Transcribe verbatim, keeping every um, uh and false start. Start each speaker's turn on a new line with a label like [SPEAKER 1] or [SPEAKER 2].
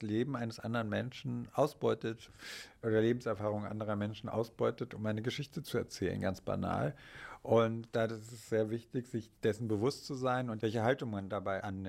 [SPEAKER 1] das Leben eines anderen Menschen ausbeutet oder Lebenserfahrung anderer Menschen ausbeutet, um eine Geschichte zu erzählen, ganz banal. Und da ist es sehr wichtig, sich dessen bewusst zu sein und welche Haltung man dabei an,